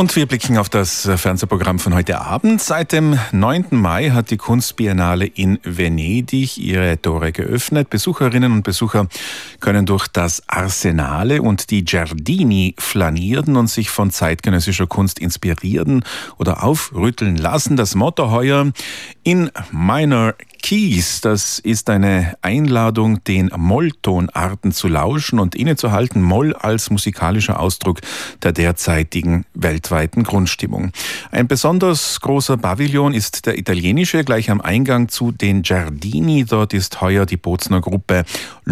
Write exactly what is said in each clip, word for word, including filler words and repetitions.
Und wir blicken auf das Fernsehprogramm von heute Abend. Seit dem neunten Mai hat die Kunstbiennale in Venedig ihre Tore geöffnet. Besucherinnen und Besucher können durch das Arsenale und die Giardini flanieren und sich von zeitgenössischer Kunst inspirieren oder aufrütteln lassen. Das Motto heuer: In Minor Keys. Das ist eine Einladung, den Molltonarten zu lauschen und innezuhalten. Moll als musikalischer Ausdruck der derzeitigen weltweiten Grundstimmung. Ein besonders großer Pavillon ist der italienische, gleich am Eingang zu den Giardini. Dort ist heuer die Bozner Gruppe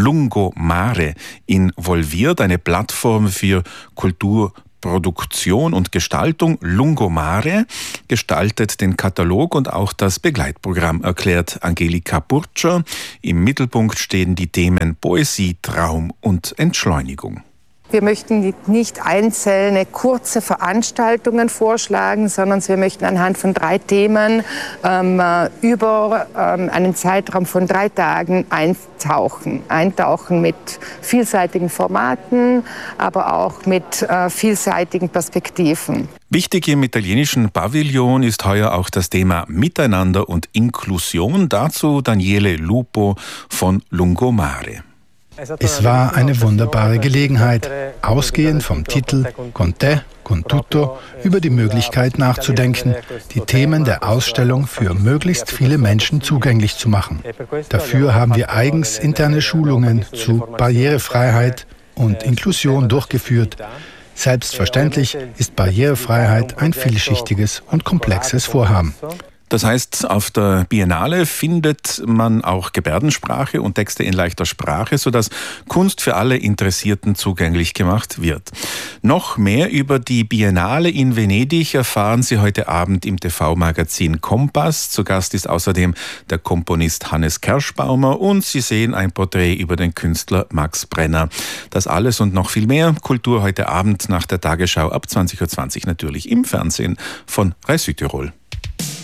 Lungomare involviert, eine Plattform für Kultur, Produktion und Gestaltung. Lungomare gestaltet den Katalog und auch das Begleitprogramm, erklärt Angelika Burtscher. Im Mittelpunkt stehen die Themen Poesie, Traum und Entschleunigung. Wir möchten nicht einzelne kurze Veranstaltungen vorschlagen, sondern wir möchten anhand von drei Themen ähm, über ähm, einen Zeitraum von drei Tagen eintauchen. Eintauchen mit vielseitigen Formaten, aber auch mit äh, vielseitigen Perspektiven. Wichtig im italienischen Pavillon ist heuer auch das Thema Miteinander und Inklusion. Dazu Daniele Lupo von Lungomare. Es war eine wunderbare Gelegenheit, ausgehend vom Titel Con te, con tutto, über die Möglichkeit nachzudenken, die Themen der Ausstellung für möglichst viele Menschen zugänglich zu machen. Dafür haben wir eigens interne Schulungen zu Barrierefreiheit und Inklusion durchgeführt. Selbstverständlich ist Barrierefreiheit ein vielschichtiges und komplexes Vorhaben. Das heißt, auf der Biennale findet man auch Gebärdensprache und Texte in leichter Sprache, sodass Kunst für alle Interessierten zugänglich gemacht wird. Noch mehr über die Biennale in Venedig erfahren Sie heute Abend im T V-Magazin Kompass. Zu Gast ist außerdem der Komponist Hannes Kerschbaumer und Sie sehen ein Porträt über den Künstler Max Brenner. Das alles und noch viel mehr Kultur heute Abend nach der Tagesschau ab zwanzig Uhr zwanzig natürlich im Fernsehen von Rai Südtirol.